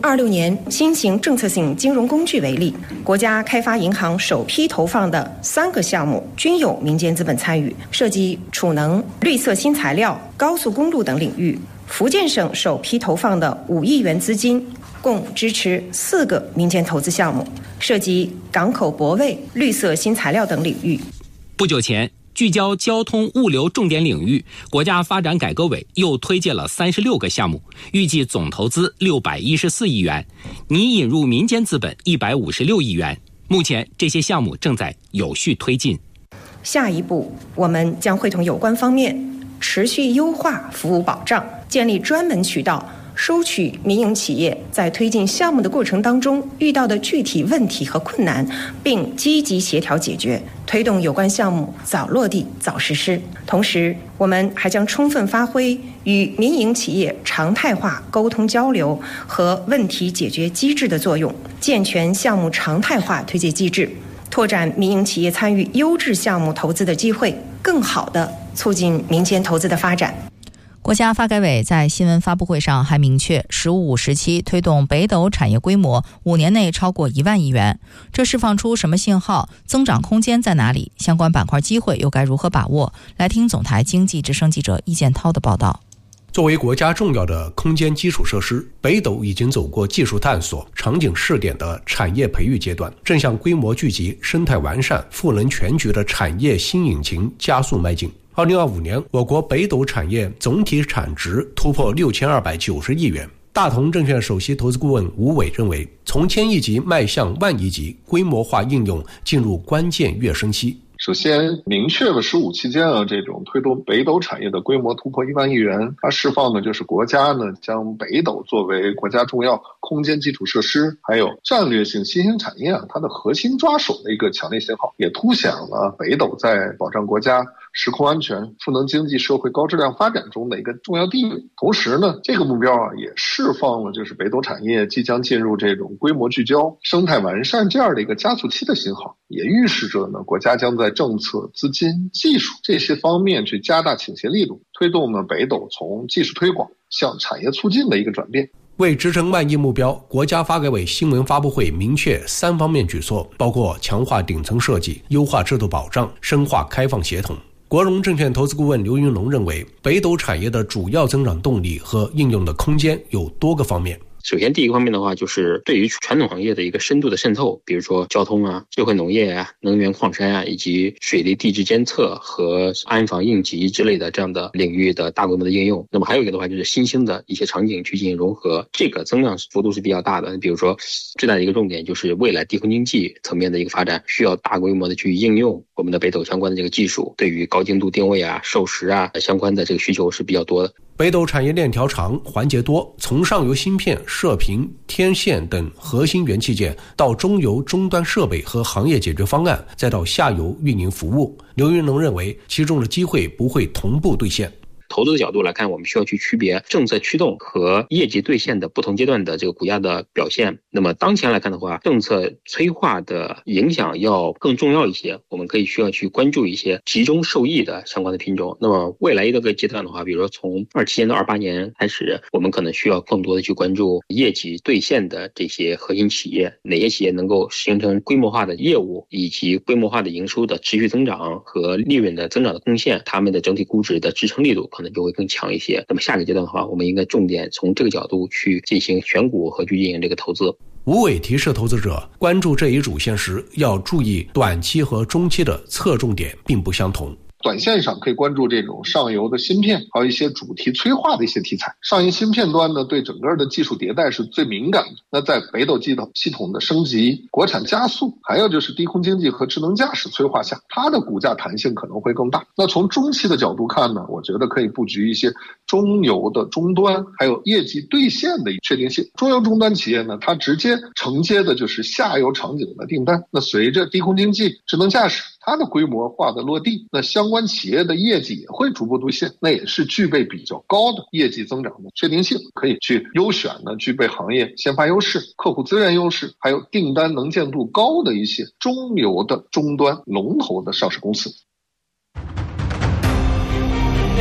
2026年新型政策性金融工具为例，国家开发银行首批投放的3个项目均有民间资本参与，涉及储能、绿色新材料、高速公路等领域。福建省首批投放的5亿元资金，共支持4个民间投资项目，涉及港口泊位、绿色新材料等领域。 不久前，聚焦交通物流重点领域，国家发展改革委又推介了36个项目，预计总投资614亿元，拟引入民间资本156亿元。目前这些项目正在有序推进。 下一步，我们将会同有关方面持续优化服务保障，建立专门渠道，收取民营企业在推进项目的过程当中遇到的具体问题和困难，并积极协调解决，推动有关项目早落地、早实施。同时，我们还将充分发挥与民营企业常态化沟通交流和问题解决机制的作用，健全项目常态化推介机制，拓展民营企业参与优质项目投资的机会，更好地促进民间投资的发展。 国家发改委在新闻发布会上还明确“十五五”时期推动北斗产业规模5年内超过1万亿元，这释放出什么信号？增长空间在哪里？相关板块机会又该如何把握？来听总台经济之声记者易建涛的报道。 作为国家重要的空间基础设施，北斗已经走过技术探索、场景试点的产业培育阶段，正向规模聚集、生态完善、赋能全局的产业新引擎加速迈进。2025年，我国北斗产业总体产值突破6290亿元。大同证券首席投资顾问吴伟认为，从1000亿级迈向万亿级，规模化应用进入关键跃升期。 首先明确了15期间这种推动北斗产业的规模突破1万亿元，它释放的就是国家将北斗作为国家重要空间基础设施还有战略性新兴产业它的核心抓手的一个强烈信号，也凸显了北斗在保障国家时空安全、赋能经济社会高质量发展中的一个重要地位。同时这个目标也释放了就是北斗产业即将进入这种规模聚焦、生态完善这样的一个加速期的信号，也预示着国家将在政策、资金、技术这些方面去加大倾斜力度，推动北斗从技术推广向产业促进的一个转变。 为支撑万亿目标，国家发改委新闻发布会明确3方面举措，包括强化顶层设计、优化制度保障、深化开放协同。国融证券投资顾问刘云龙认为，北斗产业的主要增长动力和应用的空间有多个方面。 首先第一个方面的话，就是对于传统行业的一个深度的渗透，比如说交通智慧农业能源矿山以及水利地质监测和安防应急之类的这样的领域的大规模的应用。那么还有一个的话，就是新兴的一些场景去进行融合，这个增长幅度是比较大的。比如说最大的一个重点就是未来低空经济层面的一个发展，需要大规模的去应用我们的北斗相关的这个技术，对于高精度定位授时相关的这个需求是比较多的。 北斗产业链条长、环节多，从上游芯片、射频、天线等核心元器件，到中游终端设备和行业解决方案，再到下游运营服务。刘云龙认为，其中的机会不会同步兑现。 投资的角度来看，我们需要去区别政策驱动和业绩兑现的不同阶段的这个股价的表现。那么当前来看的话，政策催化的影响要更重要一些，我们需要去关注一些集中受益的相关的品种。那么未来一个阶段的话，比如说从27年到28年开始，我们可能需要更多的去关注业绩兑现的这些核心企业，哪些企业能够形成规模化的业务以及规模化的营收的持续增长和利润的增长的贡献，他们的整体估值的支撑力度可能就会更强一些。那么下个阶段的话，我们应该重点从这个角度去进行选股和去进行这个投资。 吴伟提示投资者关注这一主线时，要注意短期和中期的侧重点并不相同。 短线上可以关注这种上游的芯片，还有一些主题催化的一些题材。上游芯片端对整个的技术迭代是最敏感的。那在北斗系统的升级、国产加速，还有就是低空经济和智能驾驶催化下，它的股价弹性可能会更大。那从中期的角度看呢，我觉得可以布局一些中游的终端，还有业绩兑现的确定性。中游终端企业呢，它直接承接的就是下游场景的订单。那随着低空经济、智能驾驶它的规模化的落地，那相关企业的业绩也会逐步兑现，那也是具备比较高的业绩增长的确定性，可以去优选具备行业先发优势、客户资源优势，还有订单能见度高的一些中游的终端龙头的上市公司。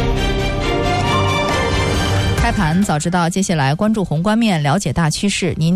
开盘早知道，接下来关注宏观面，了解大趋势。您